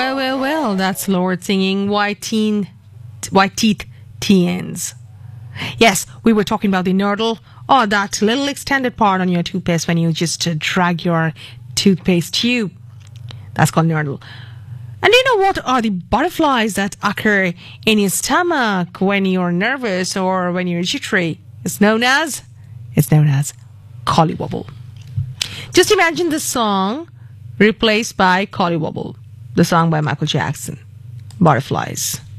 Well, that's Lord singing White Teeth Teens. Yes, we were talking about the nurdle, or that little extended part on your toothpaste when you just drag your toothpaste tube. That's called nurdle. And do you know what are the butterflies that occur in your stomach when you're nervous or when you're jittery? It's known as collywobble. Just imagine the song replaced by collywobble, the song by Michael Jackson, Butterflies.